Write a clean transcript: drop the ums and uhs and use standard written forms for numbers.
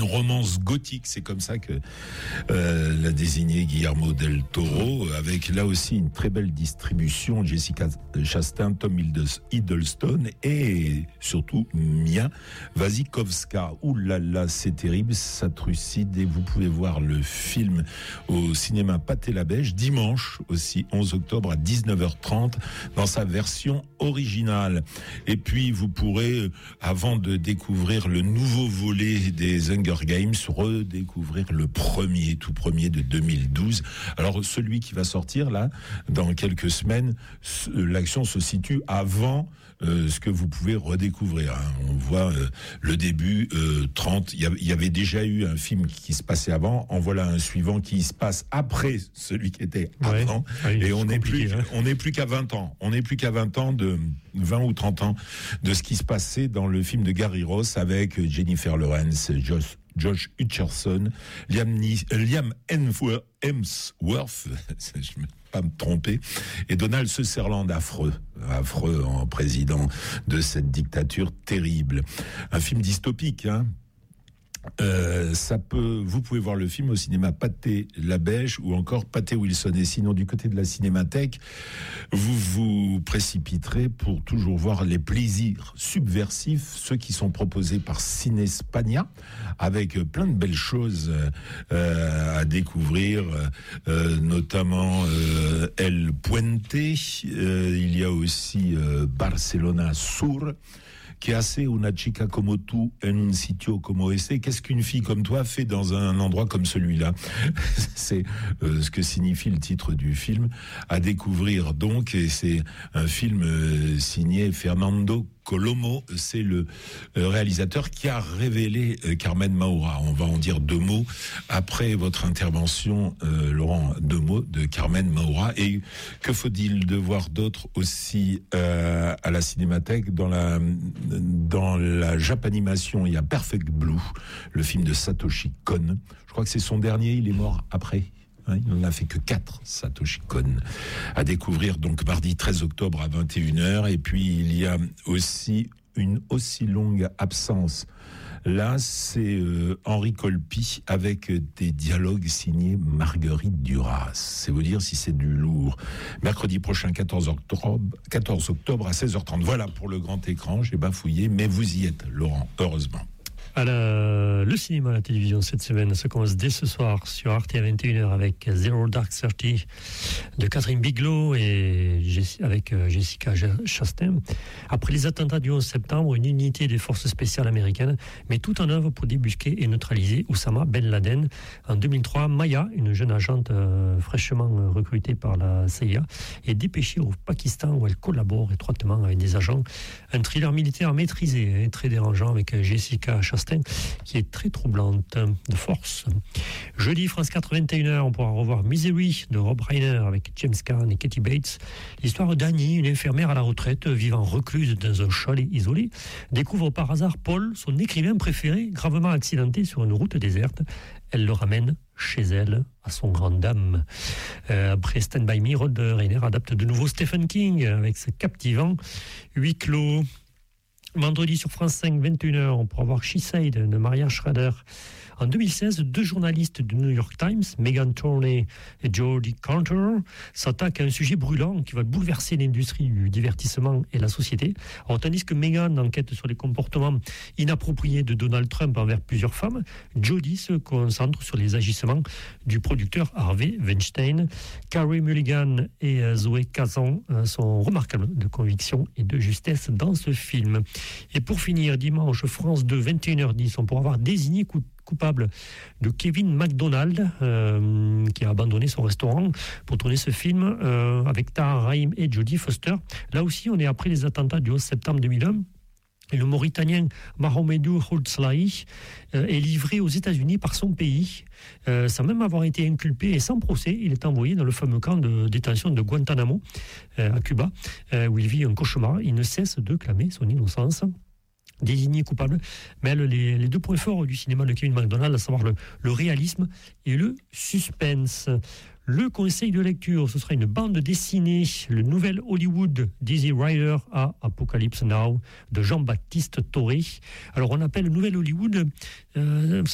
romance gothique, c'est comme ça que l'a désigné Guillermo del Toro, avec là aussi une très belle distribution, Jessica Chastain, Tom Hiddleston et surtout Mia Wasikowska. Ouh là là, c'est terrible, ça trucide, et vous pouvez voir le film au cinéma Pâté-la-Bèche dimanche aussi 11 octobre à 19h30 dans sa version originale. Et puis vous pourrez, avant de découvrir le nouveau volet des Hunger Games, redécouvrir le tout premier de 2012. Alors celui qui va sortir là dans quelques semaines, l'action se situe avant ce que vous pouvez redécouvrir. On voit le début 30. Il y avait déjà eu un film qui se passait avant. En voilà un suivant qui se passe après celui qui était avant. Ouais, et on n'est plus qu'à 20 ans. On n'est plus qu'à 20 ans de 20 ou 30 ans de ce qui se passait dans le film de Gary Ross avec Jennifer Lawrence, Josh Hutcherson, Liam Hemsworth, je ne vais pas me tromper, et Donald Sutherland, affreux en président de cette dictature terrible. Un film dystopique, hein. Vous pouvez voir le film au cinéma Pâté-la-Bèche ou encore Pâté-Wilson. Et sinon, du côté de la Cinémathèque, vous vous précipiterez pour toujours voir les plaisirs subversifs, ceux qui sont proposés par Cinespania, avec plein de belles choses à découvrir, notamment El Puente. Il y a aussi Barcelona Sur. Que hace una chica como tú en un sitio como ese? Qu'est-ce qu'une fille comme toi fait dans un endroit comme celui-là? C'est ce que signifie le titre du film, à découvrir donc, et c'est un film signé Fernando Colomo, c'est le réalisateur qui a révélé Carmen Maura. On va en dire deux mots après votre intervention, Laurent, deux mots de Carmen Maura. Et que faut-il de voir d'autre aussi à la Cinémathèque? Dans la Japanimation, il y a Perfect Blue, le film de Satoshi Kon. Je crois que c'est son dernier, il est mort après. Il n'en a fait que 4, Satoshi Kon, à découvrir donc mardi 13 octobre à 21h. Et puis il y a aussi une aussi longue absence. Là, c'est Henri Colpi avec des dialogues signés Marguerite Duras. C'est vous dire si c'est du lourd. Mercredi prochain, 14 octobre à 16h30. Voilà pour le grand écran, j'ai bafouillé, mais vous y êtes, Laurent, heureusement. Le cinéma, la télévision cette semaine, ça commence dès ce soir sur Arte à 21h avec Zero Dark Thirty de Catherine Bigelow et avec Jessica Chastain. Après les attentats du 11 septembre, une unité des forces spéciales américaines met tout en œuvre pour débusquer et neutraliser Oussama Ben Laden. En 2003, Maya, une jeune agente fraîchement recrutée par la CIA, est dépêchée au Pakistan où elle collabore étroitement avec des agents. Un thriller militaire maîtrisé et très dérangeant avec Jessica Chastain qui est très troublante de force. Jeudi, France 4, 21h, on pourra revoir Misery de Rob Reiner avec James Caan et Kathy Bates. L'histoire d'Annie, une infirmière à la retraite vivant recluse dans un chalet isolé, découvre par hasard Paul, son écrivain préféré, gravement accidenté sur une route déserte. Elle le ramène chez elle, à son grand dame. Après Stand By Me, Rob Reiner adapte de nouveau Stephen King avec ce captivant huis clos. Vendredi sur France 5, 21h, on pourra voir She Said de Maria Schrader. En 2016, deux journalistes du New York Times, Meghan Tourney et Jodie Coulter, s'attaquent à un sujet brûlant qui va bouleverser l'industrie du divertissement et la société. Alors, tandis que Meghan enquête sur les comportements inappropriés de Donald Trump envers plusieurs femmes, Jodie se concentre sur les agissements du producteur Harvey Weinstein. Carey Mulligan et Zoé Kazan sont remarquables de conviction et de justesse dans ce film. Et pour finir, dimanche, France 2, 21h10, on pourra avoir désigné coupable de Kevin McDonald, qui a abandonné son restaurant pour tourner ce film avec Tahar Rahim et Jodie Foster. Là aussi, on est après les attentats du 11 septembre 2001. Et le Mauritanien Mahamadou Houlslahi est livré aux États-Unis par son pays. Sans même avoir été inculpé et sans procès, il est envoyé dans le fameux camp de détention de Guantanamo, à Cuba, où il vit un cauchemar. Il ne cesse de clamer son innocence. Désigné coupable, mais les deux points forts du cinéma de Kevin McDonald, à savoir le réalisme et le suspense. Le conseil de lecture, ce sera une bande dessinée, le nouvel Hollywood d'Easy Rider à Apocalypse Now de Jean-Baptiste Toré. Alors on appelle le nouvel Hollywood,